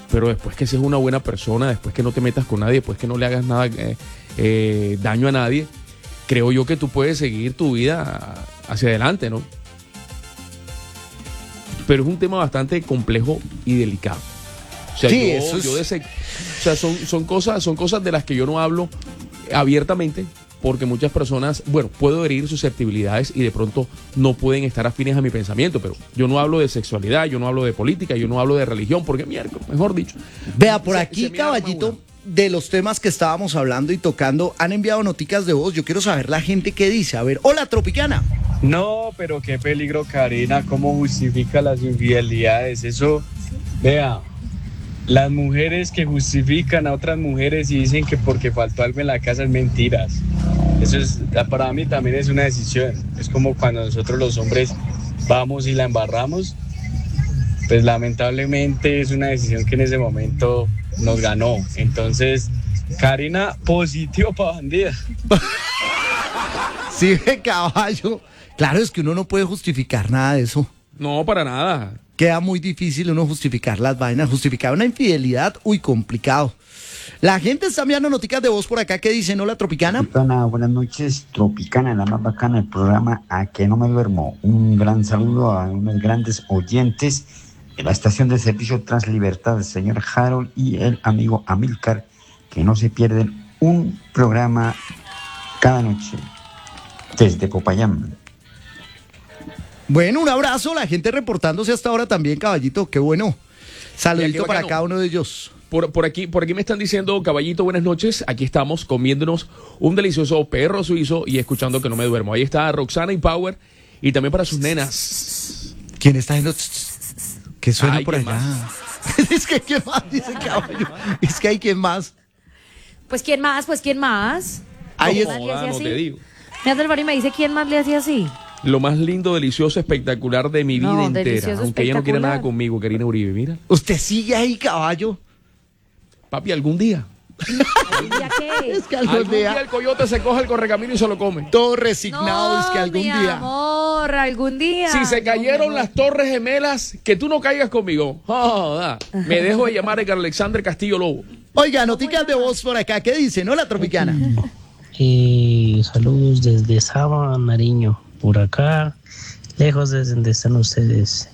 pero después que seas una buena persona, después que no te metas con nadie, después que no le hagas nada daño a nadie, creo yo que tú puedes seguir tu vida hacia adelante, ¿no? Pero es un tema bastante complejo y delicado. O sea, sí, son cosas de las que yo no hablo abiertamente, porque muchas personas, bueno, puedo herir susceptibilidades y de pronto no pueden estar afines a mi pensamiento, pero yo no hablo de sexualidad, yo no hablo de política, yo no hablo de religión, porque mejor dicho. Vea, por aquí, caballito, de los temas que estábamos hablando y tocando, han enviado noticas de voz. Yo quiero saber la gente qué dice. A ver, hola, Tropicana. No, pero qué peligro, Karina, cómo justifica las infidelidades. Eso, vea, las mujeres que justifican a otras mujeres y dicen que porque faltó algo en la casa es mentiras. Eso es, para mí también es una decisión. Es como cuando nosotros los hombres vamos y la embarramos, pues lamentablemente es una decisión que en ese momento nos ganó. Entonces, Karina, positivo para bandida. Sí, caballo. Claro, es que uno no puede justificar nada de eso. No, para nada. Queda muy difícil uno justificar las vainas, justificar una infidelidad, uy, complicado. La gente está enviando noticias de voz por acá que dicen, hola, Tropicana. Tropicana, buenas noches, Tropicana, la más bacana del programa A que no me duermo. Un gran saludo a unos grandes oyentes de la estación de servicio Translibertad, el señor Harold y el amigo Amílcar, que no se pierden un programa cada noche desde Popayán. Bueno, un abrazo, la gente reportándose hasta ahora también, caballito, qué bueno. Saludito para cada uno de ellos. Por aquí me están diciendo, caballito, buenas noches. Aquí estamos comiéndonos un delicioso perro suizo y escuchando que no me duermo. Ahí está Roxana y Power y también para sus nenas. ¿Quién está haciendo? ¿Qué suena por allá? Es que ¿quién más? Dice caballo. Es que hay quién más. Pues ¿quién más? Ahí no, no te digo. Me hace el favor y me dice ¿quién más le hacía así? Lo más lindo, delicioso, espectacular de mi vida entera. Aunque ella no quiere nada conmigo, Karina Uribe, mira. Usted sigue ahí, caballo. Papi, algún día. ¿Algún día qué? Es que algún día el coyote se coge el correcamino y se lo come. Todo resignado, no, es que algún mi día. Amor, algún día. Si se cayeron las Torres Gemelas, que tú no caigas conmigo. Me dejo de llamar a Alexander Castillo Lobo. Oiga, noticias de voz por acá. ¿Qué dicen? Hola, Tropicana. Saludos desde Saba, Nariño. Por acá, lejos de donde están ustedes.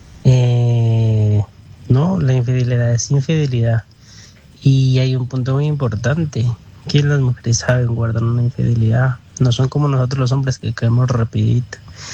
No, la infidelidad es infidelidad. Y hay un punto muy importante, que las mujeres saben guardar una infidelidad. No son como nosotros los hombres que caemos rapidito.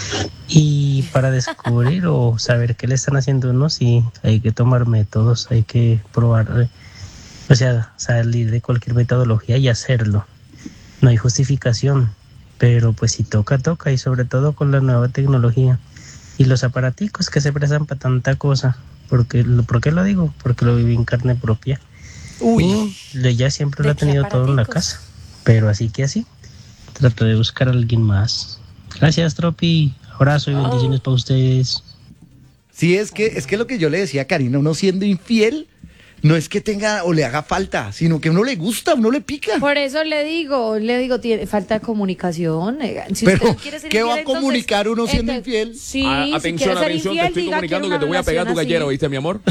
Y para descubrir o saber qué le están haciendo a uno, sí, hay que tomar métodos, hay que probar, o sea, salir de cualquier metodología y hacerlo. No hay justificación. Pero pues si toca, y sobre todo con la nueva tecnología y los aparaticos que se prestan para tanta cosa. ¿Por qué lo digo? Porque lo viví en carne propia. Uy. Ya siempre lo he tenido todo en la casa. Pero así que así. Trato de buscar a alguien más. Gracias, Tropi. Abrazo y bendiciones para ustedes. Sí, es que lo que yo le decía a Karina, uno siendo infiel, no es que tenga o le haga falta, sino que a uno le gusta, uno le pica. Por eso le digo, tiene falta de comunicación. Si pero, usted quiere ser ¿qué infiel, va a comunicar uno siendo infiel? Sí, atención, te estoy comunicando que te voy a pegar tu gallera, ¿oíste, mi amor?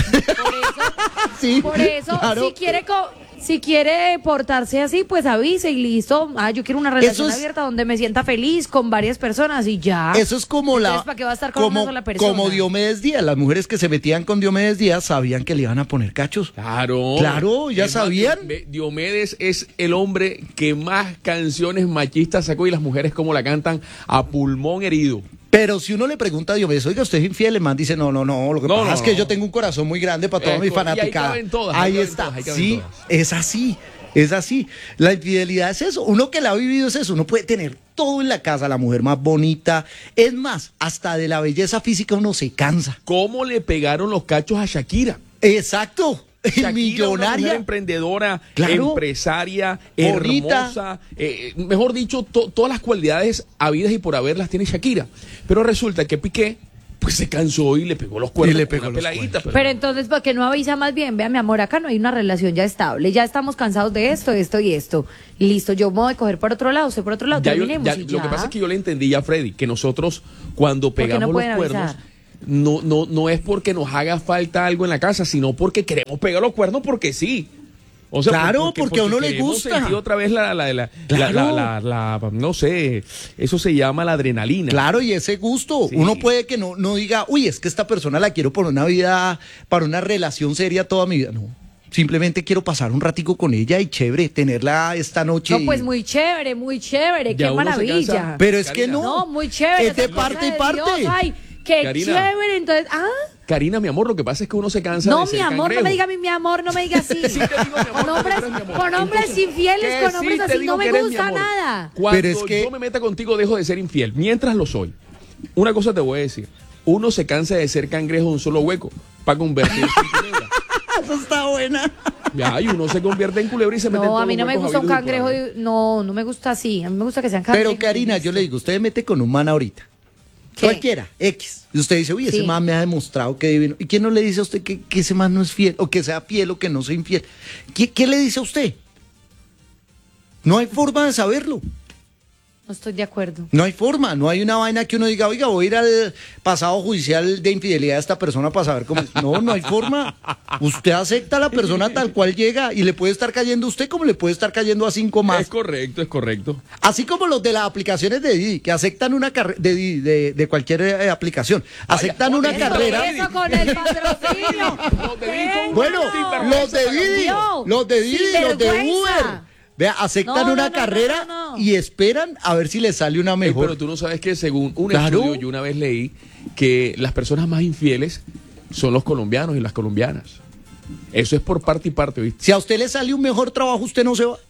Sí, por eso, claro. si quiere portarse así, pues avise y listo. Yo quiero una relación abierta donde me sienta feliz con varias personas y ya. Eso es como entonces, ¿para qué va a estar con una sola persona? Como Diomedes Díaz. Las mujeres que se metían con Diomedes Díaz sabían que le iban a poner cachos. Claro, ya sabían. Diomedes es el hombre que más canciones machistas sacó y las mujeres como la cantan a pulmón herido. Pero si uno le pregunta a Diomedes, oiga, ¿usted es infiel? El man dice, no, lo que pasa es que yo tengo un corazón muy grande para toda mi fanaticada. Ahí está, sí, es así. La infidelidad es eso, uno que la ha vivido es eso, uno puede tener todo en la casa, la mujer más bonita, es más, hasta de la belleza física uno se cansa. ¿Cómo le pegaron los cachos a Shakira? Exacto. Shakira, millonaria, una mujer emprendedora, claro, empresaria, bonita, hermosa, mejor dicho, todas las cualidades habidas y por haber las tiene Shakira. Pero resulta que Piqué pues se cansó y le pegó los cuernos. Pero entonces, ¿por qué no avisa más bien? Vea, mi amor, acá no hay una relación ya estable, ya estamos cansados de esto y esto. Listo, yo me voy a coger por otro lado, usted por otro lado, terminemos. Lo que pasa es que yo le entendí ya a Freddy, que nosotros cuando pegamos los cuernos, no es porque nos haga falta algo en la casa, sino porque queremos pegar los cuernos porque sí. O sea, claro, porque a uno le gusta. Y otra vez no sé, eso se llama la adrenalina. Claro, y ese gusto. Sí. Uno puede que no diga, uy, es que esta persona la quiero por una vida, para una relación seria toda mi vida. No. Simplemente quiero pasar un ratico con ella y chévere, tenerla esta noche. No, pues muy chévere, qué maravilla. Pero es que no. No, muy chévere. Es de parte y parte. Dios, ay, qué Karina, chévere, entonces, Karina, mi amor, lo que pasa es que uno se cansa no, de ser mi amor, cangrejo. no me diga mi amor, no me diga así. Sí te digo, mi amor, con hombres infieles, con hombres así, no me gusta nada. Cuando pero es que yo me meta contigo, dejo de ser infiel. Mientras lo soy. Una cosa te voy a decir. Uno se cansa de ser cangrejo de un solo hueco para convertirse en culebra. Eso está buena. Ya, y uno se convierte en culebra y se mete en No, a mí no me gusta un cangrejo. No me gusta así. A mí me gusta que sean cangrejos. Pero Karina, yo le digo, usted mete con un man ahorita. ¿Qué? Cualquiera, X. Y usted dice, uy, ese man me ha demostrado que divino. ¿Y quién no le dice a usted que ese man no es fiel? O que sea fiel o que no sea infiel. ¿Qué le dice a usted? No hay forma de saberlo. No estoy de acuerdo. No hay forma, no hay una vaina que uno diga, oiga, voy a ir al pasado judicial de infidelidad de esta persona para saber cómo es. No hay forma. Usted acepta a la persona tal cual llega y le puede estar cayendo a usted como le puede estar cayendo a 5 más. Es correcto. Así como los de las aplicaciones de Didi, que aceptan una carrera de cualquier aplicación. Aceptan una carrera. Eso con el patrocinio. Bueno, los de Didi, los de Uber. Vea, aceptan una carrera y esperan a ver si les sale una mejor. Pero tú no sabes que según un estudio, yo una vez leí que las personas más infieles son los colombianos y las colombianas. Eso es por parte y parte, ¿viste? Si a usted le sale un mejor trabajo, ¿usted no se va?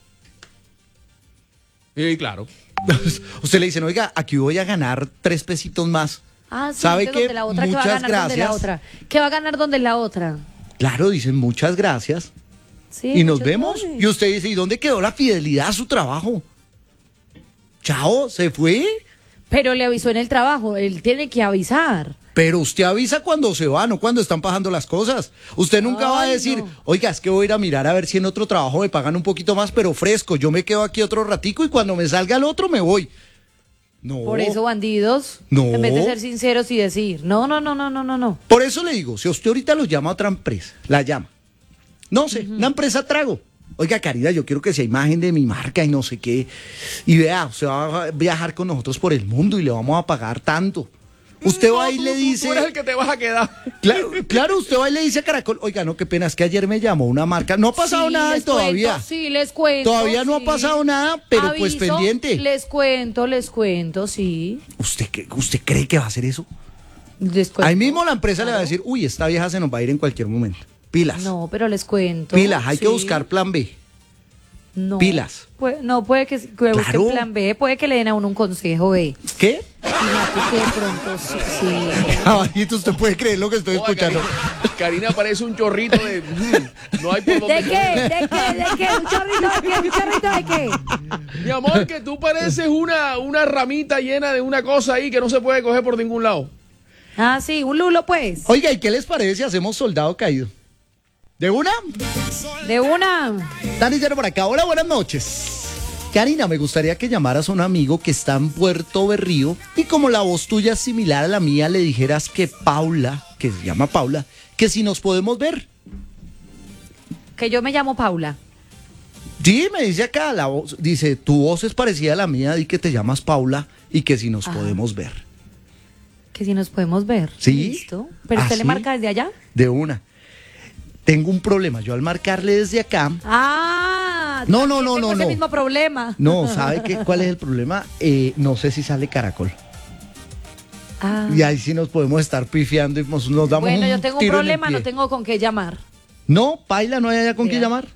Sí, claro. Usted le dicen, oiga, aquí voy a ganar 3 pesitos más. Sí, ¿sabe qué? Muchas gracias. ¿Qué va a ganar donde la otra? Claro, dicen muchas gracias. Sí, y nos vemos. Gracias. Y usted dice, ¿y dónde quedó la fidelidad a su trabajo? Chao, ¿se fue? Pero le avisó en el trabajo, él tiene que avisar. Pero usted avisa cuando se va, no cuando están pasando las cosas. Usted nunca va a decir, oiga, es que voy a ir a mirar a ver si en otro trabajo me pagan un poquito más, pero fresco, yo me quedo aquí otro ratico y cuando me salga el otro me voy. No. Por eso, bandidos, no. En vez de ser sinceros y decir, no. Por eso le digo, si usted ahorita lo llama a otra empresa, la llama. No sé, una empresa trago. Oiga, Caridad, yo quiero que sea imagen de mi marca y no sé qué. Y vea, usted va a viajar con nosotros por el mundo y le vamos a pagar tanto. Usted va y le dice... Tú eres el que te vas a quedar. Claro, usted va y le dice a Caracol, oiga, no, qué pena, es que ayer me llamó una marca. No ha pasado nada todavía. Sí, les cuento. Todavía no ha pasado nada, pero pues pendiente. Les cuento, sí. ¿Usted cree que va a hacer eso? Ahí mismo la empresa le va a decir, uy, esta vieja se nos va a ir en cualquier momento. Pilas. No, pero les cuento. Pilas, hay que buscar plan B. No. Pilas. Puede que busquen plan B, puede que le den a uno un consejo B. ¿Qué? Fíjate que de pronto sí. Caballito, usted puede creer lo que estoy escuchando. Karina parece un chorrito de... no hay por dónde. ¿De qué? ¿Un chorrito de qué? Mi amor, que tú pareces una ramita llena de una cosa ahí que no se puede coger por ningún lado. Sí, un lulo pues. Oiga, ¿y qué les parece si hacemos Soldado Caído? ¿De una? Dani Lleno por acá. Hola, buenas noches. Karina, me gustaría que llamaras a un amigo que está en Puerto Berrío y como la voz tuya es similar a la mía, le dijeras que Paula, que se llama Paula, que si nos podemos ver. Que yo me llamo Paula. Sí, me dice acá, la voz, dice, tu voz es parecida a la mía, di que te llamas Paula y que si nos podemos ver. Que si nos podemos ver. ¿Sí? ¿Listo? ¿Pero usted le marca desde allá? De una. Tengo un problema. Yo al marcarle desde acá... No. Tengo ese mismo problema. No, ¿sabe cuál es el problema? No sé si sale Caracol. Y ahí sí nos podemos estar pifiando y nos damos Bueno, yo tengo un problema, no tengo con qué llamar. No, paila, no hay allá con qué llamar.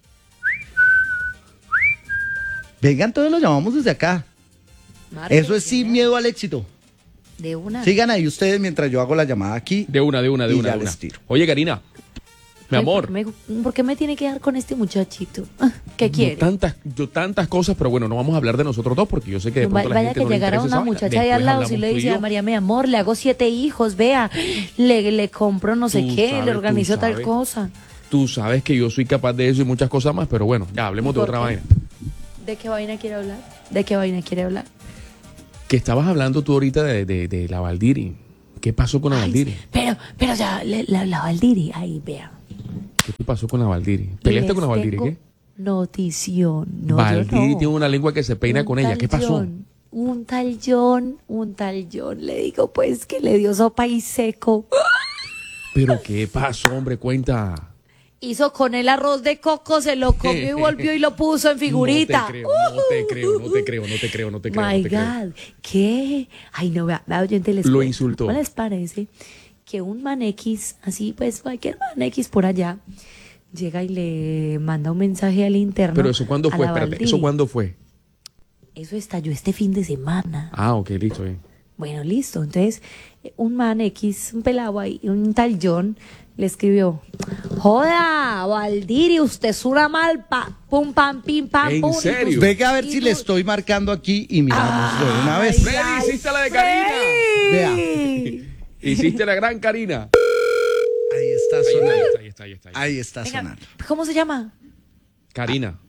Vengan, todos lo llamamos desde acá. Eso es sin miedo al éxito. De una. Sigan ahí ustedes mientras yo hago la llamada aquí. De una. Oye, Karina, mi amor. ¿Por qué me tiene que dar con este muchachito? ¿Qué quiere? Tantas cosas, pero bueno, no vamos a hablar de nosotros dos porque yo sé que de pronto la gente no le interesa. Vaya que llegara una muchacha ahí al lado y le dice, María, mi amor, le hago 7 hijos, vea, le compro no sé qué, le organizo tal cosa. Tú sabes que yo soy capaz de eso y muchas cosas más, pero bueno, ya hablemos de otra vaina. ¿De qué vaina quiere hablar? ¿De qué vaina quiere hablar? Que estabas hablando tú ahorita de la Valdiri. ¿Qué pasó con la Valdiri? Pero ya, la Valdiri, ahí, vea. ¿Qué te pasó con la Valdiri? ¿Peleaste con la Valdiri? ¿Qué? Notición. No, Valdiri no. tiene una lengua que se peina con ella. ¿Qué pasó? Un tal John, le digo pues que le dio sopa y seco. ¿Pero qué pasó, hombre? Cuenta. Hizo con el arroz de coco, se lo comió y volvió y lo puso en figurita. No te creo. My God, ¿qué? Ay, no, vea, oyente, les Lo cuento. insultó. ¿Cómo les parece que un man X, así pues cualquier man X por allá, llega y le manda un mensaje al interno? Pero eso cuándo a fue, la espérate, Valdiri? ¿eso cuándo fue? Eso estalló este fin de semana. Ah, ok, listo, bien. Bueno, listo. Entonces, un man X, un pelado ahí, un tal John, le escribió: joda, Valdiri, usted es una malpa. Pum, pam, pim, pam, ¿En pum. serio? Venga a ver si le estoy marcando aquí y miramos de una vez. Freddy, hiciste la de Karina. Vea. Hiciste la gran Karina. Ahí está sonando. Ahí está. Ahí está Venga, sonando. ¿cómo se llama? Karina.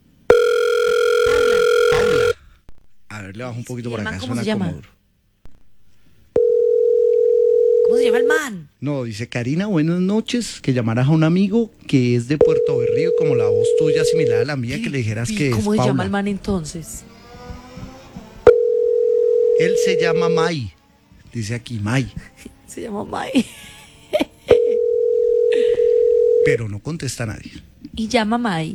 A ver, le bajo un poquito ¿Y por el man acá. cómo Suena se llama? como duro. ¿Cómo se llama el man? No, dice Karina, buenas noches. Que llamaras a un amigo que es de Puerto Berrío, como la voz tuya similar a la mía, que le dijeras que es ¿Cómo se Paula. llama el man entonces? Él se llama Mai. Dice aquí Mai. Se llama Mai. Pero no contesta a nadie. Y llama Mai.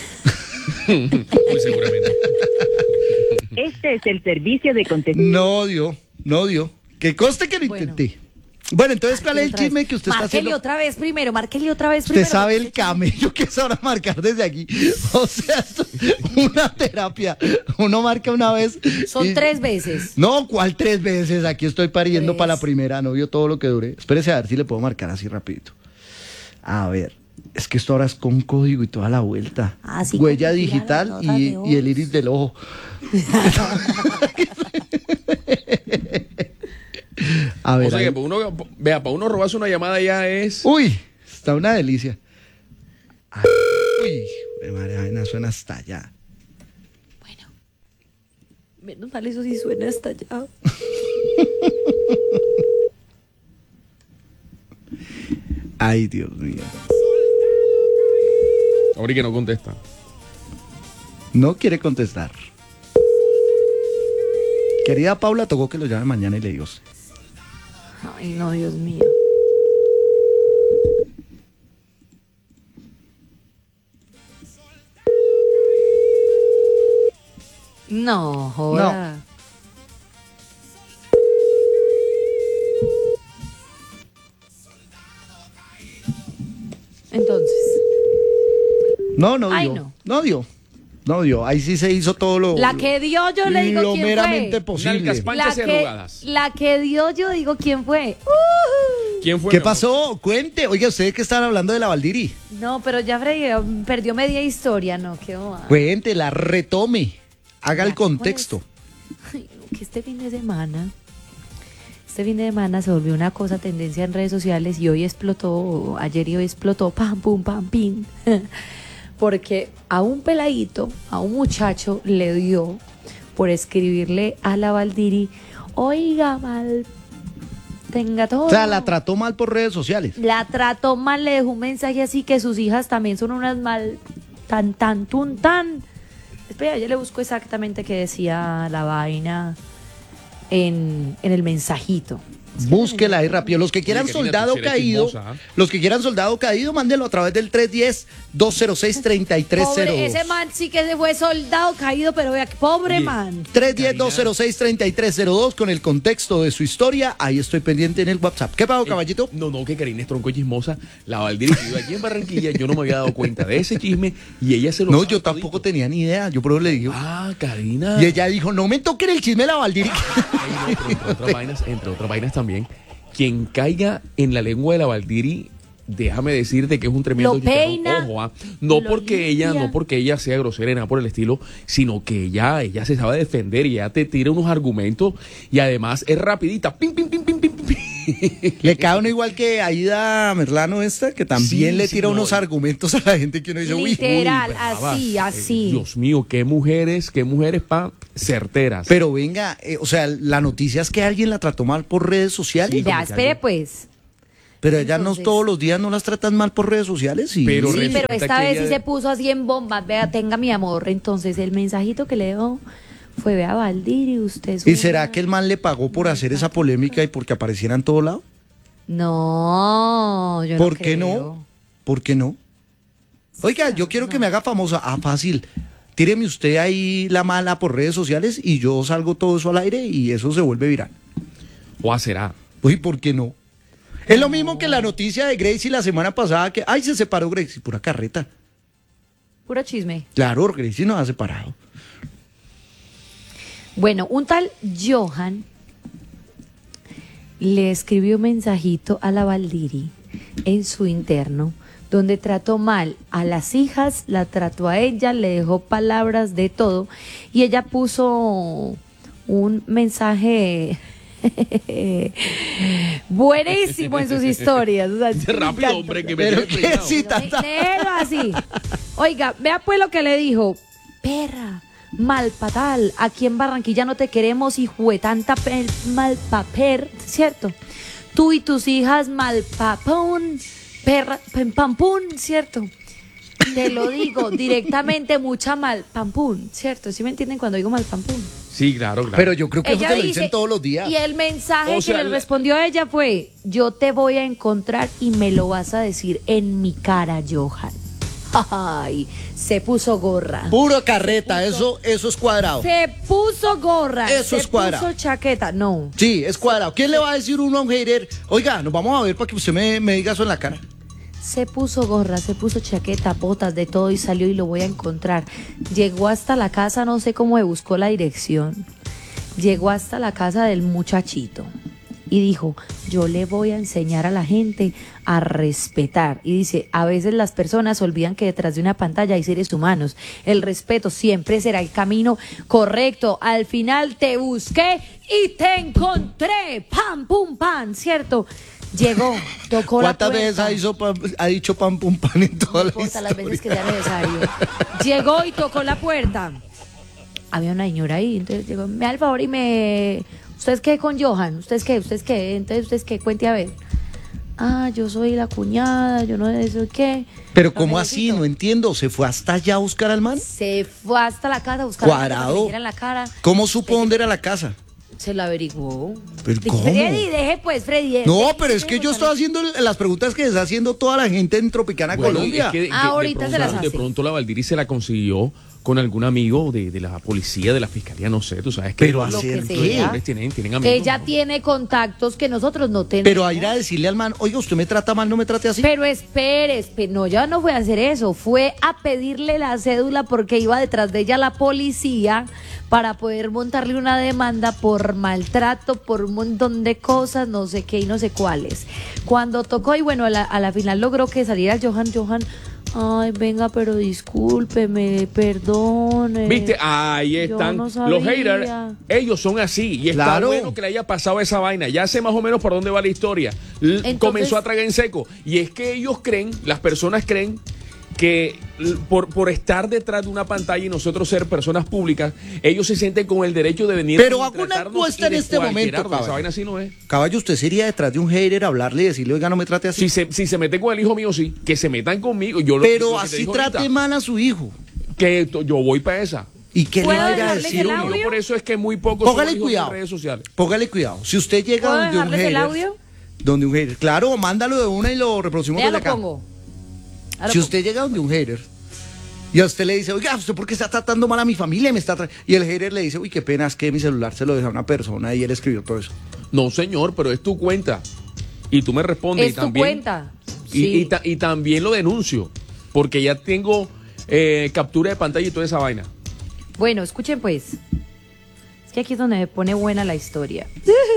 Muy seguramente. Este es el servicio de contestación. No dio. Que conste que lo Bueno. intenté. Bueno, entonces, ¿cuál es el chisme que usted está Márquele haciendo? otra vez primero, márquele otra vez Usted primero. sabe el camello que es ahora marcar desde aquí. O sea, esto es una terapia. Uno marca una vez. Son y- 3 veces. No, ¿cuál 3 veces? Aquí estoy pariendo 3. para la primera, no vio todo lo que duré. Espérese a ver si le puedo marcar así rapidito. A ver, es que esto ahora es con código y toda la vuelta. Ah, sí, Huella con digital las notas de y el iris del ojo. A ver, O sea ahí. que para uno robarse una llamada ya es... Uy, está una delicia. Ay, uy, madre, vaina suena hasta allá. Bueno, menos mal eso sí suena hasta allá. Ay, Dios mío. Ahora que no contesta. No quiere contestar. Querida Paula, tocó que lo llame mañana y le digo. Ay, no, Dios mío. No, joda. Entonces, No, no dio. Ay, no. No dio. Ahí sí se hizo todo lo. la que dio yo le digo lo quién meramente fue. posible. Nalgas panchas y arrugadas. La que dio yo digo quién fue. ¿Quién fue? ¿Qué mi amor? pasó? Cuente. Oiga, ustedes que están hablando de la Valdiri. No, pero ya perdió media historia, no, qué bobada. Cuente, la retome. Haga el Ya, ¿cuál contexto. Ay, no, que este fin de semana se volvió una cosa tendencia en redes sociales y hoy explotó, ayer y hoy explotó, pam, pum, pam, pim. Porque a un peladito, a un muchacho le dio por escribirle a la Valdiri: oiga, mal, tenga todo. O sea, la trató mal por redes sociales. La trató mal, le dejó un mensaje así que sus hijas también son unas mal, tan. Espera, yo le busco exactamente qué decía la vaina en el mensajito. Búsquela ahí rápido. Los que quieran Oye, Karina, soldado tú sí eres caído, chismosa, ¿eh? los que quieran soldado caído, mándenlo a través del 310-206-3302. Pobre, ese man sí que se fue soldado caído, pero vea, pobre Oye, man. 310-206-3302 con el contexto de su historia. Ahí estoy pendiente en el WhatsApp. ¿Qué pasó, caballito? No, que Karina es tronco chismosa. La Valdiri que vive aquí en Barranquilla, yo no me había dado cuenta de ese chisme y ella se lo No, sabe yo todito. tampoco tenía ni idea. Yo por eso le digo. Ah, Karina. Y ella dijo, no me toquen el chisme de la Valdiri. Ay, no, pero entre otras vainas también, quien caiga en la lengua de la Valdiri, déjame decirte que es un tremendo Lo chicharrón. peina, Ojo, no lo porque ella sea grosera ni nada por el estilo, sino que ella se sabe defender y ella te tira unos argumentos y además es rapidita. Pim, pim, pim, pim, pim, pim. Le cae uno igual que Aida Merlano esta, que también le tira unos argumentos a la gente que uno dice, literal, así. Dios mío, qué mujeres certeras. Pero venga, o sea, la noticia es que alguien la trató mal por redes sociales. Sí, vea, espere pues. Pero ellas no todos los días no las tratan mal por redes sociales. Pero esta vez sí se puso así en bomba. Vea, tenga mi amor. Entonces el mensajito que le dio fue, vea, Valdiri, usted... ¿Y será que el man le pagó por hacer esa polémica y porque apareciera en todo lado? No, yo no ¿Por qué no? ¿Por qué no? Oiga, yo quiero que me haga famosa. Fácil. Tíreme usted ahí la mala por redes sociales y yo salgo todo eso al aire y eso se vuelve viral. ¿O será? Uy, ¿por qué no? Es lo mismo que la noticia de Gracie la semana pasada que, se separó Gracie, pura carreta. Puro chisme. Claro, Gracie no ha separado. Bueno, un tal Johan le escribió un mensajito a la Valdiri en su interno, donde trató mal a las hijas, la trató a ella, le dejó palabras de todo, y ella puso un mensaje buenísimo en sus historias. O sea, rápido, hombre, que me pero qué cita así. Oiga, vea pues lo que le dijo. Perra, mal patal, aquí en Barranquilla no te queremos, hijo de tanta mal paper, ¿cierto? Tú y tus hijas mal papón, perra, pampún, ¿cierto? Te lo digo directamente, mucha mal pampún, ¿cierto? ¿Sí me entienden cuando digo mal pampún? Sí, claro. Pero yo creo que ella eso te lo dice, dicen todos los días. Y el mensaje que le respondió a ella fue, yo te voy a encontrar y me lo vas a decir en mi cara, Johan. Ay, se puso gorra. Puro carreta, eso es cuadrado. Se puso gorra. Eso es cuadrado. Se puso chaqueta, no. Sí, es cuadrado. ¿Quién le va a decir uno a un hater? Oiga, nos vamos a ver para que usted me diga eso en la cara. Se puso gorra, se puso chaqueta, botas, de todo y salió y lo voy a encontrar. Llegó hasta la casa, no sé cómo me buscó la dirección. Llegó hasta la casa del muchachito y dijo, yo le voy a enseñar a la gente a respetar. Y dice, a veces las personas olvidan que detrás de una pantalla hay seres humanos. El respeto siempre será el camino correcto. Al final te busqué y te encontré. Pam, pum, pam, ¿cierto? Llegó, tocó la puerta. ¿Cuántas veces ha dicho pam, pum, pan en toda la historia? Las veces que sea necesario. Llegó y tocó la puerta. Había una señora ahí, entonces llegó, me da el favor y me... ¿Ustedes qué con Johan? ¿Ustedes qué? Entonces, ¿ustedes qué? Cuente a ver. Yo soy la cuñada, yo no sé eso qué. Pero ¿cómo así? No entiendo. ¿Se fue hasta allá a buscar al man? Se fue hasta la casa a buscar cuadrado. en la cara. ¿Cómo supo dónde era la casa? Se lo averiguó. ¿Pero cómo? Freddy, deje pues, Freddy. No, pero es que yo estoy haciendo las preguntas que está haciendo toda la gente en Tropicana, Colombia. Es que ahorita se las hace. De pronto la Valdiri se la consiguió con algún amigo de la policía, de la fiscalía, no sé, tú sabes que pero hacer qué, tienen amigos. Ella tiene contactos que nosotros no tenemos. Pero a ir a decirle al man, oiga, usted me trata mal, no me trate así. Pero espere, no, ya no fue a hacer eso, fue a pedirle la cédula porque iba detrás de ella la policía para poder montarle una demanda por maltrato, por un montón de cosas, no sé qué y no sé cuáles. Cuando tocó y bueno, a la final logró que saliera Johan, ay, venga, pero discúlpeme, perdone. ¿Viste? Ahí están los haters. Ellos son así. Y está bueno que le haya pasado esa vaina. Ya sé más o menos por dónde va la historia. Entonces, comenzó a tragar en seco. Y es que ellos creen, las personas creen que por estar detrás de una pantalla y nosotros ser personas públicas, ellos se sienten con el derecho de venir. Pero hago una encuesta en este momento, Caballo. Esa vaina así no es. Caballo, ¿usted sería detrás de un hater hablarle y decirle, oiga, no me trate así? Si se meten con el hijo mío, sí. Que se metan conmigo. Pero así trate mal a su hijo. Que yo voy para esa. ¿Y qué le vaya a decir? Yo por eso es que muy pocos son hijos en redes sociales. Póngale cuidado. Si usted llega donde un hater, el audio? Donde un hater, claro, mándalo de una y lo reproducimos desde acá. Pongo. Si usted llega donde un hater y a usted le dice, oiga, ¿usted por qué está tratando mal a mi familia? Y el hater le dice, uy, qué pena, es que mi celular se lo dejó a una persona y él escribió todo eso. No, señor, pero es tu cuenta. Y tú me respondes. Es y también, tu cuenta. Sí. Y también lo denuncio, porque ya tengo captura de pantalla y toda esa vaina. Bueno, escuchen pues. Es que aquí es donde me pone buena la historia.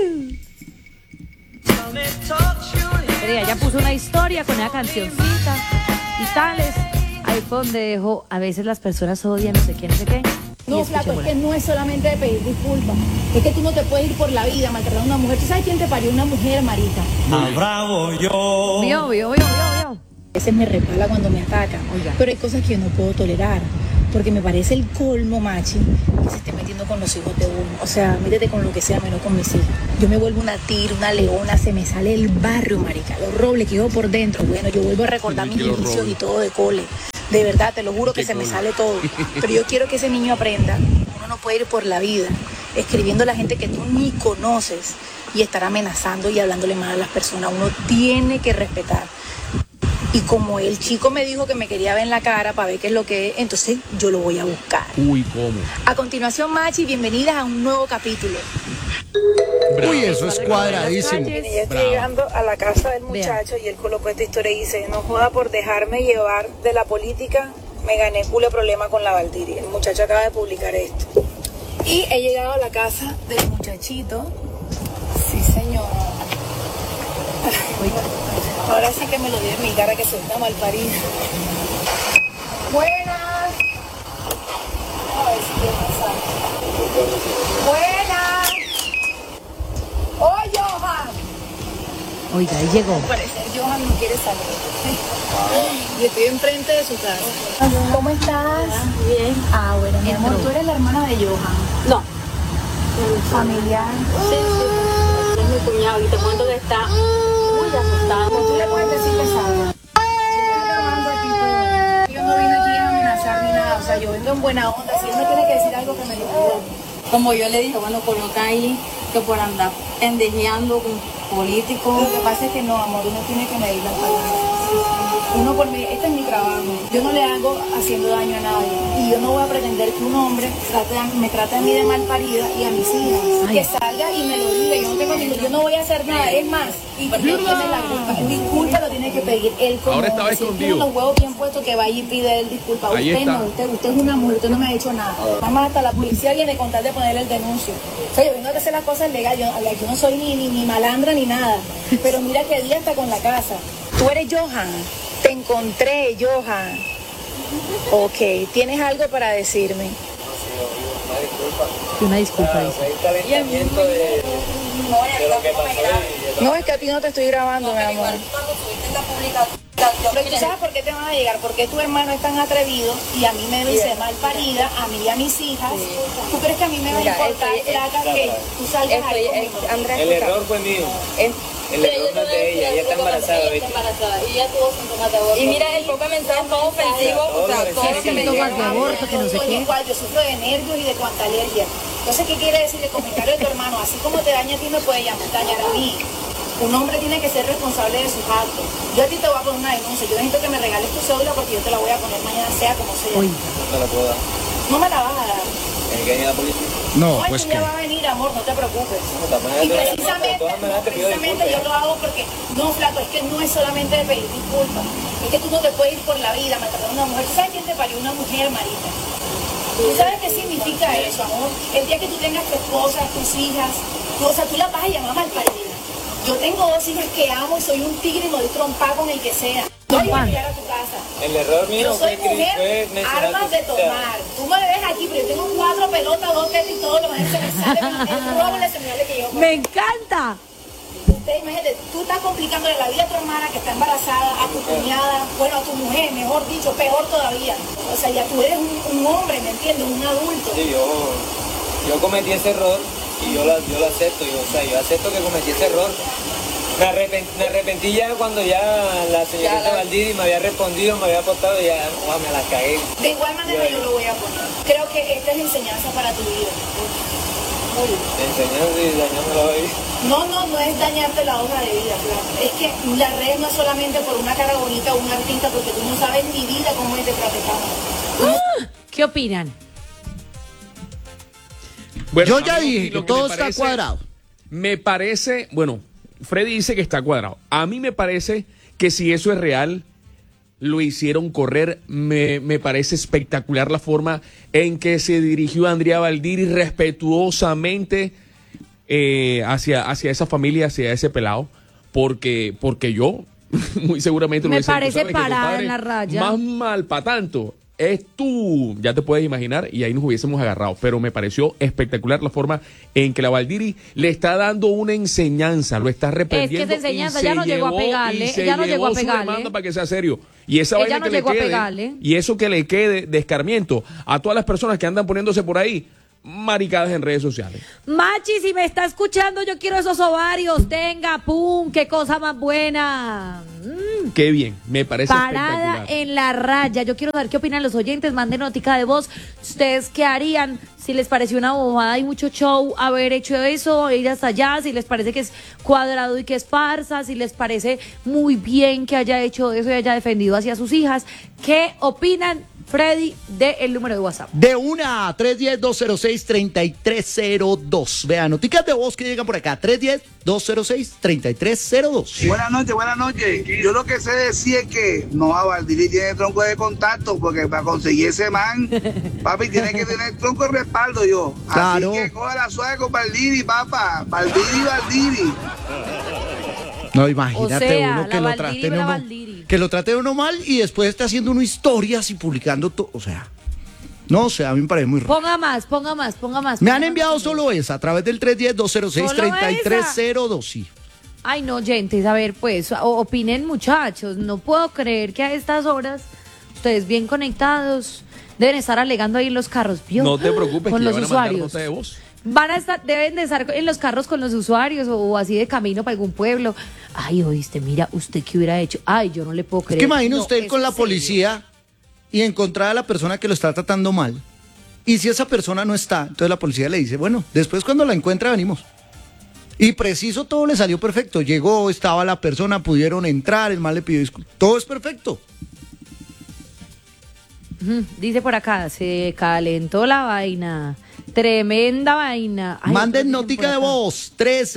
Pero ya puso una historia con una cancioncita y tales. Ahí fue donde dejó, a veces las personas odian, no sé qué. No, flaco, es que no es solamente de pedir disculpas. Es que tú no te puedes ir por la vida maltratando a una mujer. ¿Tú sabes quién te parió? Una mujer, marica. Bravo yo. Vio. Ese me repala cuando me ataca. Oiga. Pero hay cosas que yo no puedo tolerar. Porque me parece el colmo, machi, que se esté metiendo con los hijos de uno. O sea, métete con lo que sea, menos con mis hijos. Yo me vuelvo una tigre, una leona, se me sale el barrio, marica. Los robles que llevo por dentro. Bueno, yo vuelvo a recordar mis inicios y todo de cole. De verdad, te lo juro que se me sale todo. Pero yo quiero que ese niño aprenda. Uno no puede ir por la vida escribiendo a la gente que tú ni conoces y estar amenazando y hablándole mal a las personas. Uno tiene que respetar. Y como el chico me dijo que me quería ver en la cara para ver qué es lo que es, entonces yo lo voy a buscar. Uy, ¿cómo? A continuación, Machi, bienvenidas a un nuevo capítulo. Bravo. Uy, eso es cuadradísimo. Ya estoy llegando a la casa del muchacho y él colocó esta historia y dice, no joda por dejarme llevar de la política, me gané culo problema con la Valdiria. El muchacho acaba de publicar esto. Y he llegado a la casa del muchachito. Sí, señor. Ahora sí que me lo dio en mi cara que soy una malparida. Buenas. A ver si quiere pasar. Buenas. ¡Oh, Johan! Oiga, ahí llegó. Al parecer Johan no quiere salir. Y estoy enfrente de su casa. ¿Cómo estás? Bien. Ah, bueno, mi amor, tú eres la hermana de Johan. No. Familiar. Sí. Es mi cuñado y te cuento que está muy asustado. Tú le puedes decir que salga. Yo no vine aquí a amenazar ni nada. O sea, yo vengo en buena onda. Si él me tiene que decir algo, que me lo diga. Como yo le dije, bueno, coloca ahí que por andar pendejeando con políticos. Lo que pasa es que no, amor, uno tiene que medir las palabras. Uno por mí, este es mi trabajo. Yo no le hago haciendo daño a nadie. Y yo no voy a pretender que un hombre me trate a mí de mal parida y a mis hijas. Ay. Que salga y me lo diga. Yo no voy a hacer nada. Es más, y porque él tiene la culpa. Disculpa lo tiene que pedir él como ahora estaba hombre. Si tiene los huevos bien puestos, que vaya y pide él disculpa. Usted no, usted es una mujer, usted no me ha hecho nada. Además, hasta la policía viene con tal de ponerle el denuncio. O sea, yo vengo a hacer las cosas legales. Yo no soy ni malandra ni nada. Pero mira que día está con la casa. Tú eres Johan. Te encontré, Johan. Ok, ¿tienes algo para decirme? Una disculpa. No, es que a ti no te estoy grabando, mi amor. Pero tú sabes por qué te van a llegar, porque tu hermano es tan atrevido y a mí me dice mal parida, a mí y a mis hijas. ¿Tú crees que a mí me va a importar, flaca, que tú salgas ahí conmigo? El error fue mío. El error no es de ella está embarazada. Y ella tuvo síntomas de aborto. Y mira, el poco mensaje todo ofensivo, o sea, todo lo que me llega. De aborto, que no sé qué. Yo sufro de nervios y de cuanta alergia. Entonces, ¿qué quiere decir el comentario de tu hermano? Así como te daña a ti, me puede dañar a mí. Un hombre tiene que ser responsable de sus actos. Yo a ti te voy a poner una denuncia. Yo necesito que me regales tu cédula porque yo te la voy a poner mañana, sea como sea. No me la puedo dar. No me la vas a dar. ¿Hay que ir a la policía? No, No, pues que que... ya va a venir, amor, no te preocupes. Y precisamente yo lo hago porque, no, flaco, es que no es solamente de pedir disculpas. Es que tú no te puedes ir por la vida maltratando a una mujer. ¿Tú sabes quién te parió? Una mujer, marica. ¿Tú sabes qué significa eso, amor? El día que tú tengas tu esposa, tus hijas, tú las vas a llamar malparida. Yo tengo 2 hijas que amo y soy un tigre y me doy trompa con el que sea. No voy a llegar a tu casa. El error mío yo soy fue mujer, armas de tomar. Tú me ves aquí, pero yo tengo 4 pelotas, 2 tetas y todo lo más se me sale. Es roble señales que yo. ¡Me encanta! Usted, imagínate, tú estás complicándole la vida a tu hermana que está embarazada, a tu cuñada, bueno, a tu mujer, mejor dicho, peor todavía. O sea, ya tú eres un hombre, ¿me entiendes? Un adulto. Sí, yo cometí ese error y yo lo acepto. Yo acepto que cometí ese error. Me arrepentí ya cuando ya la señorita Valdiri me había respondido, me había apostado y ya me la cagué. De igual manera yo lo voy a poner. Creo que esta es enseñanza para tu vida. Enseñanza y dañarme la vida. No es dañarte la hoja de vida, claro. Es que la red no es solamente por una cara bonita o un artista, porque tú no sabes ni vida cómo es de tratado. ¿Qué opinan? Bueno, yo ya dije que todo está cuadrado. Me parece, bueno, Freddy dice que está cuadrado. A mí me parece que si eso es real, lo hicieron correr. Me parece espectacular la forma en que se dirigió Andrea Valdiri respetuosamente hacia esa familia, hacia ese pelado. Porque yo muy seguramente me lo hice. parece parada en la raya. Más mal para tanto. ya te puedes imaginar, y ahí nos hubiésemos agarrado. Pero me pareció espectacular la forma en que la Valdiri le está dando una enseñanza, lo está reprendiendo. Es que esa enseñanza ya no llegó a pegarle, ya no llegó a pegarle. Para que sea serio. Y esa vaina no que le quede, y eso que le quede de escarmiento a todas las personas que andan poniéndose por ahí maricadas en redes sociales. Machi, si me está escuchando, yo quiero esos ovarios. Tenga, pum, qué cosa más buena. Qué bien, me parece Parada espectacular. en la raya. Yo quiero saber qué opinan los oyentes. Manden notica de voz. ¿Ustedes qué harían? Si les pareció una bobada y mucho show haber hecho eso, ir hasta allá. Si les parece que es cuadrado y que es farsa. Si les parece muy bien que haya hecho eso y haya defendido hacia sus hijas. ¿Qué opinan? Freddy, de el número de WhatsApp. De 310-206-3302. Vean, noticas de voz que llegan por acá. 310-206-3302. Buenas noches. Yo lo que sé decir es que Valdiri tiene tronco de contacto, porque para conseguir ese man, papi, tiene que tener tronco de respaldo yo. Claro. Así que coja la suave con Valdiri, papá. Valdiri. No, imagínate, o sea, uno que lo trate uno mal y después está haciendo uno historias y publicando todo. O sea, no sé, a mí me parece muy raro. Ponga más. Me han enviado solo esa a través del 310-206-3302. Sí. Ay, no, oyentes, a ver, pues, opinen, muchachos. No puedo creer que a estas horas, ustedes bien conectados, deben estar alegando ahí en los carros. ¿Vio? No te preocupes, con que los van a mandar usuarios. nota de voz. Deben de estar en los carros con los usuarios o así de camino para algún pueblo. Ay, oíste, mira, ¿usted qué hubiera hecho? Ay, yo no le puedo creer. Es que imagine usted con la policía y encontrar a la persona que lo está tratando mal. Y si esa persona no está, entonces la policía le dice, bueno, después cuando la encuentra venimos. Y preciso, todo le salió perfecto. Llegó, estaba la persona, pudieron entrar, el mal le pidió disculpas. Todo es perfecto. Dice por acá, se calentó la vaina. Tremenda vaina. Ay, manden notica de voz,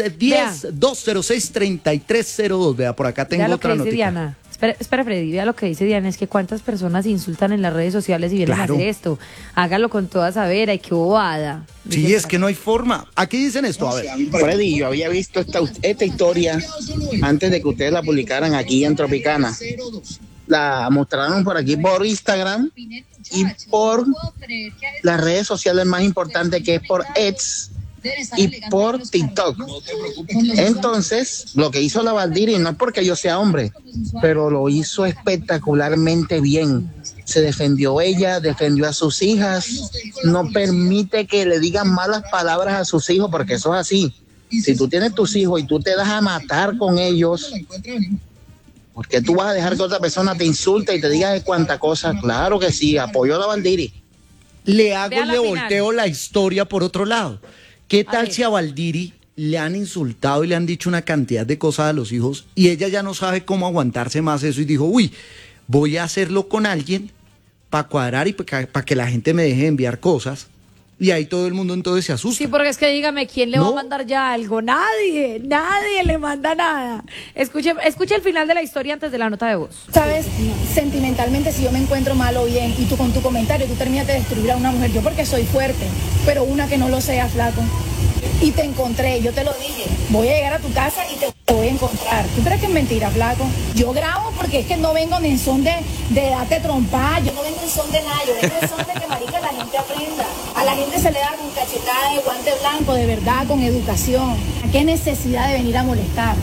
310-206-3302. Vea, por acá tengo otra notica. Diana. Espera, Freddy, vea lo que dice Diana, es que cuántas personas insultan en las redes sociales y vienen a hacer esto. Hágalo con toda saber, ay, qué bobada. Sí, es que no hay forma. Aquí dicen esto, a ver. Freddy, yo había visto esta historia antes de que ustedes la publicaran aquí en Tropicana. La mostraron por aquí por Instagram y por las redes sociales más importantes, que es por X y por TikTok. Entonces, lo que hizo la Valdiri, no es porque yo sea hombre, pero lo hizo espectacularmente bien. Se defendió ella, defendió a sus hijas, no permite que le digan malas palabras a sus hijos, porque eso es así. Si tú tienes tus hijos y tú te das a matar con ellos, ¿por qué tú vas a dejar que otra persona te insulte y te diga de cuánta cosa? Claro que sí, apoyo a la Valdiri. Le volteo la historia por otro lado. ¿Qué tal si a Valdiri le han insultado y le han dicho una cantidad de cosas a los hijos y ella ya no sabe cómo aguantarse más eso y dijo, voy a hacerlo con alguien para cuadrar y para que la gente me deje enviar cosas? Y ahí todo el mundo entonces se asusta. Sí, porque es que dígame, ¿quién le va a mandar ya algo? Nadie le manda nada. Escuche el final de la historia antes de la nota de voz. Sabes, sentimentalmente, si yo me encuentro mal o bien y tú con tu comentario, tú terminas de destruir a una mujer, yo porque soy fuerte, pero una que no lo sea, flaco. Y te encontré, yo te lo dije, voy a llegar a tu casa y te voy a encontrar. ¿Tú crees que es mentira, flaco? Yo grabo porque es que no vengo en son de darte trompada, yo no vengo en son de nada, yo vengo en son de que, marica, la gente aprenda. A la gente se le da con cachetada de guante blanco, de verdad, con educación. ¿A qué necesidad de venir a molestar?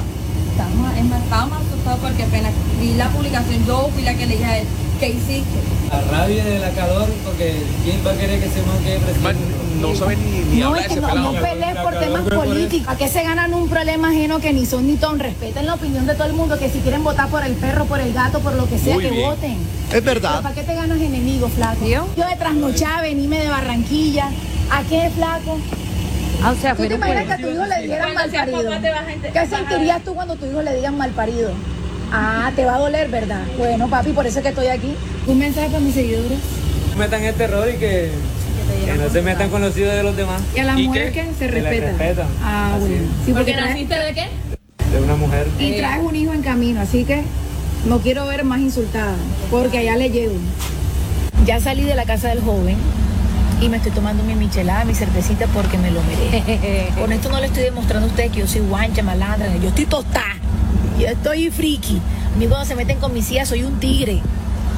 Estábamos asustados porque apenas vi la publicación, yo fui la que le dije a él, ¿qué hiciste? La rabia de la calor, porque ¿quién va a querer que se manque presidente? No saben ni No, hablar es de que ese pelado. no pelees por temas políticos. ¿A qué se ganan un problema ajeno que ni son ni ton? Respeten la opinión de todo el mundo, que si quieren votar por el perro, por el gato, por lo que sea, que voten. Es verdad. ¿Pero para qué te ganas enemigos, flaco? Yo de trasnochada, venime de Barranquilla. ¿A qué, flaco? O sea, ¿Tú te imaginas que a tu hijo le dieran mal parido? ¿Qué sentirías tú cuando a tu hijo le digan mal parido? Ah, te va a doler, ¿verdad? Bueno, papi, por eso es que estoy aquí. ¿Un mensaje para mis seguidores? No metan el terror y que no se metan con los hijos de los demás. ¿Y a las mujeres que se respetan? Ah, bueno. Sí, ¿Porque naciste de qué? De una mujer. Y traes un hijo en camino, así que no quiero ver más insultada, porque allá le llevo. Ya salí de la casa del joven y me estoy tomando mi michelada, mi cervecita, porque me lo merezco. Con esto no le estoy demostrando a ustedes que yo soy guancha, malandra. Yo estoy tostada. Yo estoy friki. A mí cuando se meten con mis hijas soy un tigre.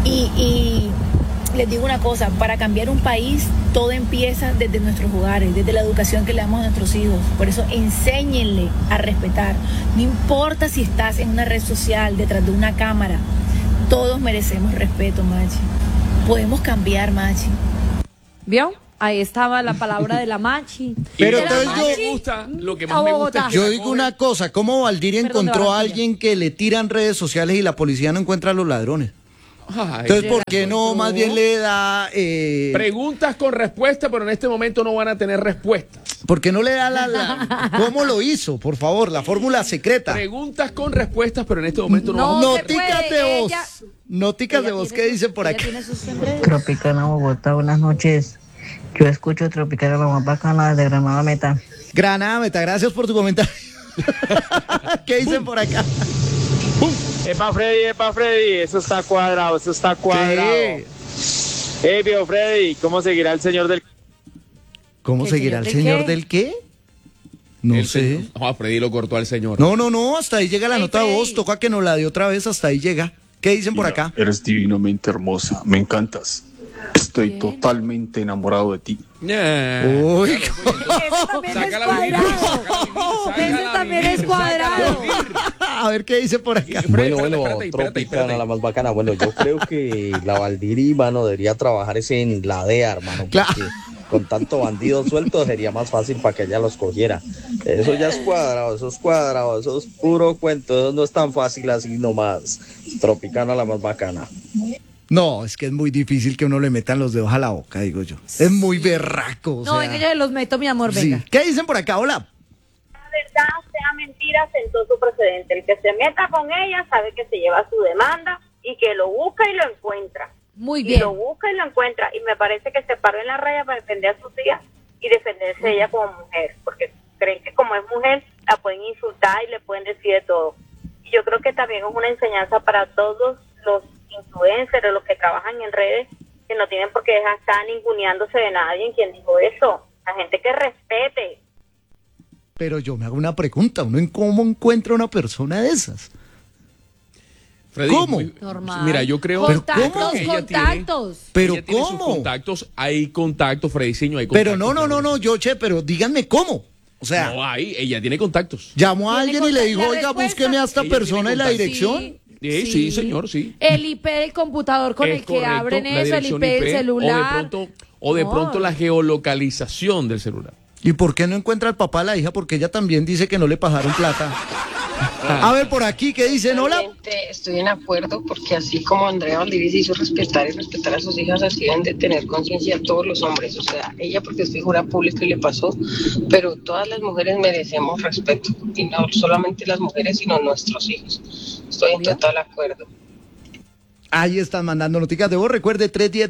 Y les digo una cosa, para cambiar un país todo empieza desde nuestros hogares, desde la educación que le damos a nuestros hijos. Por eso enséñenle a respetar. No importa si estás en una red social, detrás de una cámara, todos merecemos respeto, Machi. Podemos cambiar, Machi. ¿Vio? Ahí estaba la palabra de la Machi. Pero entonces me gusta, lo que más me gusta es yo digo una cosa, ¿cómo Valdiria encontró a alguien que le tiran redes sociales y la policía no encuentra a los ladrones? Ay, entonces, ¿por qué no más bien le da... preguntas con respuesta, pero en este momento no van a tener respuestas? ¿Por qué no le da ¿Cómo lo hizo? Por favor, la fórmula secreta. Preguntas con respuestas, pero en este momento no. Noticas de voz. Noticas de voz, ¿qué dicen por aquí? Tropicana Bogotá, buenas noches. Yo escucho Tropicana la más bacana de Granada Meta. Granada Meta, gracias por tu comentario. ¿Qué dicen por acá? Epa Freddy, eso está cuadrado. Viejo Freddy, ¿cómo seguirá el señor del... ¿Cómo seguirá el señor del qué? No sé. Freddy lo cortó al señor. No, hasta ahí llega la nota de voz, toca que nos la dé otra vez, hasta ahí llega. ¿Qué dicen por acá? Eres divinamente hermosa, me encantas. Estoy totalmente enamorado de ti. Uy, ese también es cuadrado. A ver qué dice por acá. Bueno, Tropicana, la más bacana. Bueno, yo creo que la Valdiria, mano, debería trabajar en la DEA, hermano. Porque con tanto bandido suelto sería más fácil para que ella los cogiera. Eso ya es cuadrado, eso es puro cuento. Eso no es tan fácil así nomás. Tropicana, la más bacana. No, es que es muy difícil que uno le metan los dedos a la boca, digo yo. Es muy berraco. No, venga, yo los meto, mi amor, venga. Sí. ¿Qué dicen por acá? Hola. La verdad, sea mentira, sentó su precedente. El que se meta con ella sabe que se lleva su demanda y que lo busca y lo encuentra. Muy bien. Y lo busca y lo encuentra. Y me parece que se paró en la raya para defender a sus hijas y defenderse ella como mujer. Porque creen que como es mujer, la pueden insultar y le pueden decir de todo. Y yo creo que también es una enseñanza para todos los influencers, los que trabajan en redes, que no tienen por qué estar ninguneándose de nadie. ¿Quién dijo eso? La gente que respete. Pero yo me hago una pregunta, ¿uno en cómo encuentra una persona de esas? Freddy, ¿cómo? Normal. Mira, yo creo... Contactos. ¿Pero ella tiene cómo? sus contactos, hay contactos, Freddyciño, hay contactos. Pero no, yo, pero díganme cómo. O sea... No, ella tiene contactos. Llamó a alguien y le dijo, oiga, búsqueme a esta persona y la dirección. Sí, señor, sí. El IP del computador con el que abren eso, el IP del celular. O de pronto la geolocalización del celular. ¿Y por qué no encuentra al papá a la hija? Porque ella también dice que no le pasaron plata. A ver, por aquí, ¿qué dicen? Hola. Estoy en acuerdo porque así como Andrea Valdiria se hizo respetar y respetar a sus hijas, así deben de tener conciencia todos los hombres. O sea, ella porque es figura pública y le pasó, pero todas las mujeres merecemos respeto. Y no solamente las mujeres, sino nuestros hijos. Estoy en total acuerdo. Ahí están mandando noticias de voz. Recuerde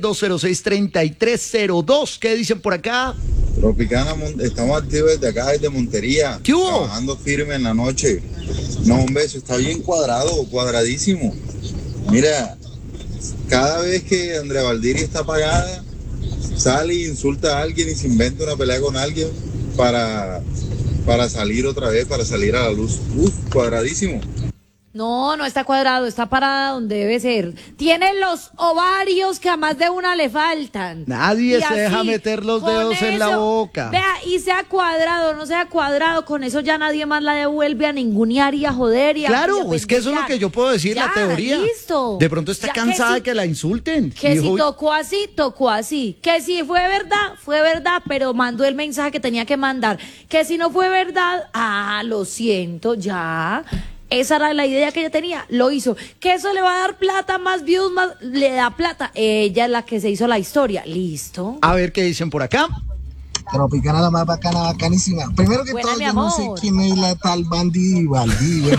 310-206-3302. ¿Qué dicen por acá? Tropicana, estamos activos desde acá, desde Montería. ¿Qué hubo? Trabajando firme en la noche. No, un beso, está bien cuadradísimo. Mira, cada vez que Andrea Valdiria está apagada, sale e insulta a alguien y se inventa una pelea con alguien para salir otra vez, para salir a la luz. Cuadradísimo. No está cuadrado, está parada donde debe ser. Tiene los ovarios que a más de una le faltan. Nadie se deja meter los dedos en la boca. Vea, y sea cuadrado o no sea cuadrado, con eso ya nadie más la devuelve a ningunear y a joder. Claro, es que eso es lo que yo puedo decir, ya, la teoría. Listo. De pronto está cansada de que la insulten. Que si tocó así. Que si fue verdad, pero mandó el mensaje que tenía que mandar. Que si no fue verdad, lo siento, ya. Esa era la idea que ella tenía, lo hizo. Que eso le va a dar plata, más views, más le da plata. Ella es la que se hizo la historia. Listo. A ver qué dicen por acá. Tropicana, la más bacana, bacanísima. Primero que todo, yo no sé quién es la tal Bandy Valdivia.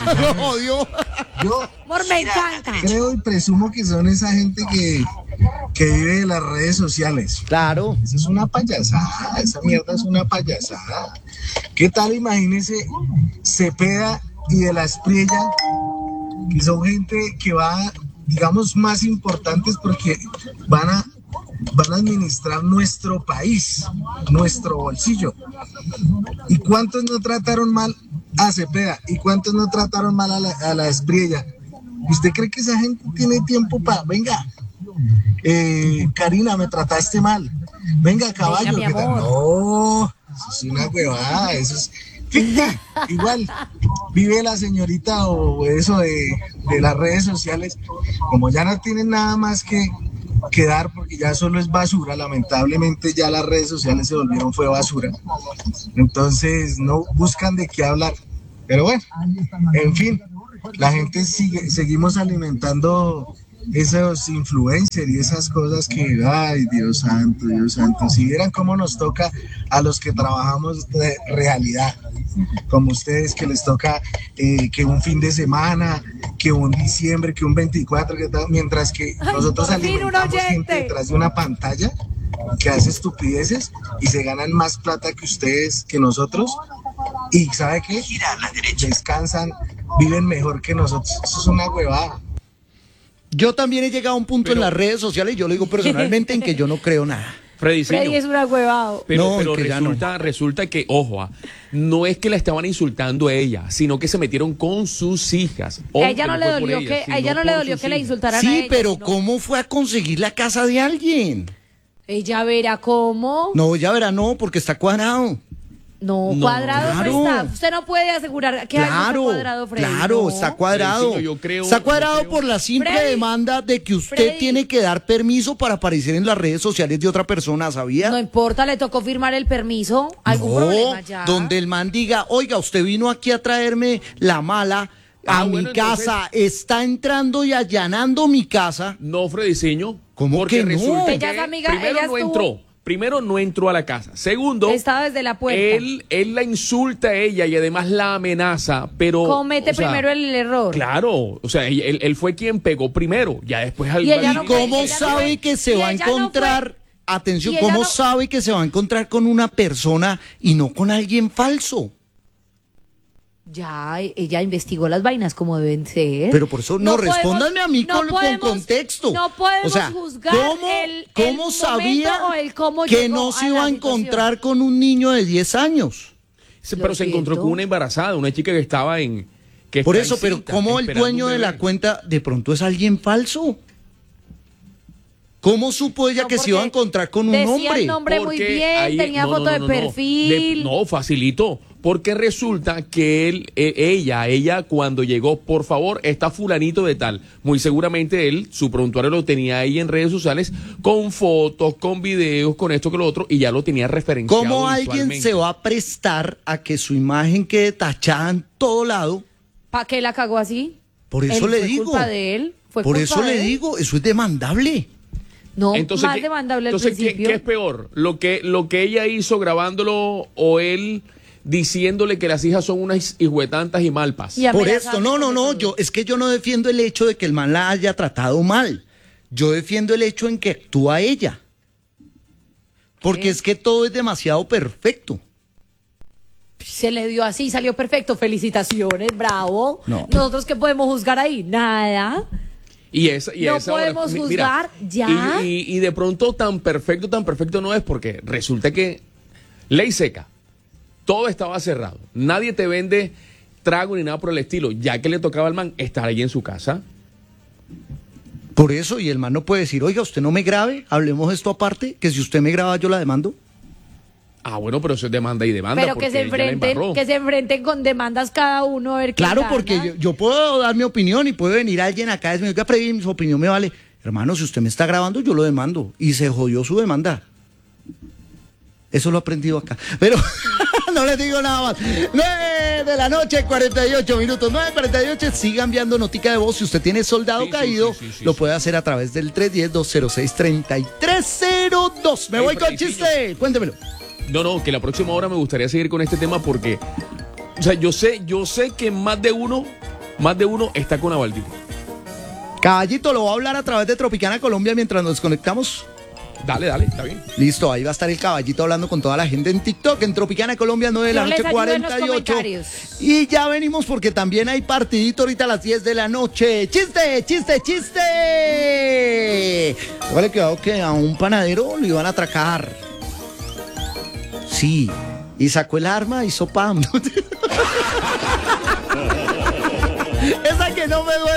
Yo amor, me encanta. Creo y presumo que son esa gente que vive de las redes sociales. Claro. Eso es una payasada, esa mierda es una payasada. ¿Qué tal? Imagínese Cepeda y de la Espriella, que son gente que va, digamos, más importantes porque van a administrar nuestro país, nuestro bolsillo. ¿Y cuántos no trataron mal a Cepeda? ¿Y cuántos no trataron mal a la Espriella? ¿Usted cree que esa gente tiene tiempo para, venga, Karina, me trataste mal, venga, caballo, venga, ¿qué tal? No, eso es una huevada, eso es... Igual vive la señorita o eso de las redes sociales, como ya no tienen nada más que dar porque ya solo es basura, lamentablemente ya las redes sociales se volvieron fue basura, entonces no buscan de qué hablar, pero bueno, en fin, la gente seguimos alimentando esos influencers y esas cosas que, ay, Dios santo, si vieran cómo nos toca a los que trabajamos de realidad, como ustedes que les toca que un fin de semana, que un diciembre, que un 24, que tal, mientras que nosotros alimentamos gente detrás de una pantalla que hace estupideces y se ganan más plata que ustedes, que nosotros, y ¿sabe qué? Descansan, viven mejor que nosotros, eso es una huevada. Yo también he llegado a un punto en las redes sociales, y yo lo digo personalmente, en que yo no creo nada. Freddy es un huevado. Pero resulta que, ojo, no es que la estaban insultando a ella, sino que se metieron con sus hijas. A ella no le dolió que la insultaran a ella. Sí, pero ¿cómo fue a conseguir la casa de alguien? Ella verá cómo. No, ella verá no, porque está cuadrado. No, cuadrado claro. No está. Usted no puede asegurar que algo está cuadrado, Freddy. Claro, no. Está cuadrado. Está cuadrado por la simple demanda de que usted tiene que dar permiso para aparecer en las redes sociales de otra persona, ¿sabía? No importa, le tocó firmar el permiso. ¿Algún problema ya? Donde el man diga, oiga, usted vino aquí a traerme la mala a mi casa, está entrando y allanando mi casa. No, Freddyciño. ¿Cómo que no? Ella es amiga, primero no entró. Primero, no entró a la casa. Segundo, estaba desde la puerta. Él la insulta a ella y además la amenaza, pero... Comete primero el error. Claro, o sea, él fue quien pegó primero, ya después... ¿Y cómo sabe que se va a encontrar... Atención, ¿cómo sabe que se va a encontrar con una persona y no con alguien falso? Ya, ella investigó las vainas como deben ser. Pero por eso respóndanme a mí con contexto. No podemos juzgar ¿cómo sabía cómo que no se iba a encontrar con un niño de 10 años? Pero se encontró con una embarazada, una chica que estaba en... Por eso, pero ¿cómo el dueño de la cuenta de pronto es alguien falso? ¿Cómo supo ella que se iba a encontrar con un hombre? Decía el nombre muy bien, tenía foto de perfil. No, facilito. Porque resulta que ella cuando llegó, por favor, está fulanito de tal. Muy seguramente su prontuario lo tenía ahí en redes sociales con fotos, con videos, con esto, con lo otro, y ya lo tenía referenciado. ¿Cómo alguien se va a prestar a que su imagen quede tachada en todo lado? ¿Para qué la cagó así? Por eso le digo. ¿Fue culpa de él? Por eso le digo, eso es demandable. No, entonces, más demandable al principio. ¿Qué es peor? ¿Lo que ella hizo grabándolo o él diciéndole que las hijas son unas hijuetantas y malpas? Por esto, no, es que yo no defiendo el hecho de que el man la haya tratado mal. Yo defiendo el hecho en que actúa ella. Porque es que todo es demasiado perfecto. Se le dio así, salió perfecto. Felicitaciones, bravo. No. ¿Nosotros qué podemos juzgar ahí? Nada. No podemos juzgar ya. Y de pronto tan perfecto no es, porque resulta que ley seca. Todo estaba cerrado. Nadie te vende trago ni nada por el estilo. Ya que le tocaba al man estar ahí en su casa. Por eso, y el man no puede decir, oiga, usted no me grabe, hablemos esto aparte, que si usted me graba yo la demando. Bueno, pero eso es demanda y demanda. Pero que se enfrenten con demandas cada uno a ver qué Claro, porque yo puedo dar mi opinión y puede venir alguien acá y decirme, oiga, Freddy, su opinión me vale. Hermano, si usted me está grabando, yo lo demando. Y se jodió su demanda. Eso lo he aprendido acá. Pero no les digo nada más. 9 de la noche, 48 minutos. 9:48. Siga enviando notica de voz. Si usted tiene soldado caído, lo puede hacer a través del 310-206-3302. Me voy con chiste. Cuéntemelo. No, que la próxima hora me gustaría seguir con este tema porque, o sea, yo sé que más de uno está con Avaldir. Caballito, lo voy a hablar a través de Tropicana Colombia mientras nos desconectamos. Dale, está bien. Listo, ahí va a estar el Caballito hablando con toda la gente en TikTok, en Tropicana Colombia, 9 de la noche, 48. Y ya venimos porque también hay partidito ahorita a las 10 de la noche. ¡Chiste! Vale, cuidado que a un panadero lo iban a atracar. Sí, y sacó el arma y hizo pam. Esa que no me duele.